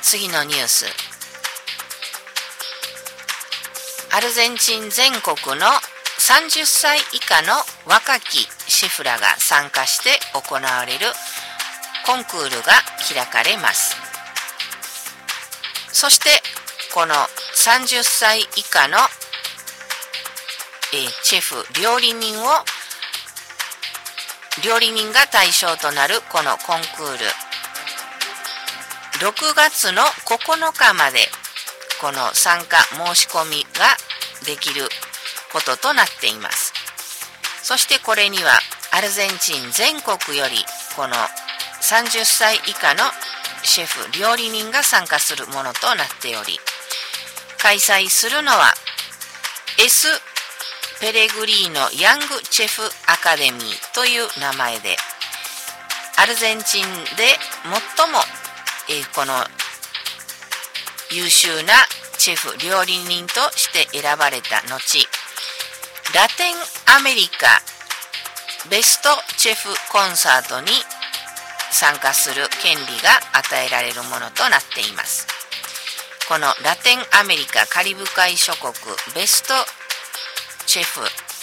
次のニュース。アルゼンチン全国の30歳以下の若きシェフらが参加して行われるコンクールが開かれます。そしてこの30歳以下のシェフ料理人が対象となるこのコンクール、6月の9日までこの参加申し込みができることとなっています。そしてこれにはアルゼンチン全国よりこの30歳以下のシェフ料理人が参加するものとなっており、開催するのは S ペレグリーノヤングシェフアカデミーという名前で、アルゼンチンで最もこの優秀なシェフ料理人として選ばれた後、ラテンアメリカベストシェフコンサートに参加する権利が与えられるものとなっています。このラテンアメリカカリブ海諸国ベストシェフ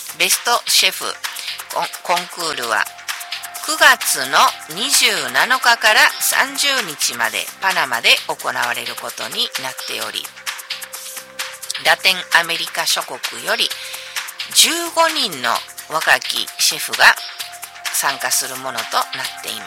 コンクールは9月の27日から30日までパナマで行われることになっており、ラテンアメリカ諸国より15人の若きシェフが参加するものとなっています。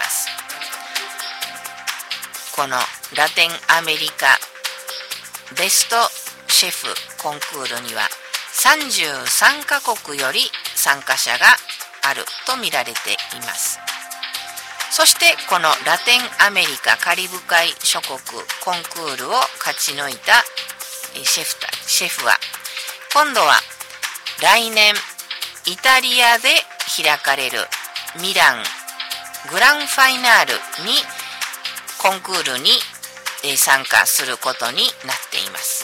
このラテンアメリカベストシェフコンクールには33カ国より参加者があると見られています。そしてこのラテンアメリカカリブ海諸国コンクールを勝ち抜いたシェフは今度は来年イタリアで開かれるミラングランファイナールにコンクールに参加することになっています。